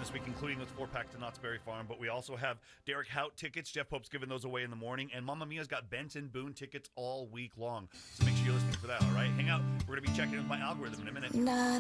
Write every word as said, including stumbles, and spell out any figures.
this week, including those four-pack to Knott's Berry Farm. But we also have Derek Hout tickets. Jeff Pope's giving those away in the morning. And Mamma Mia's got Benson Boone tickets all week long. So make sure you're listening for that, all right? Hang out. We're going to be checking in with my algorithm in a minute.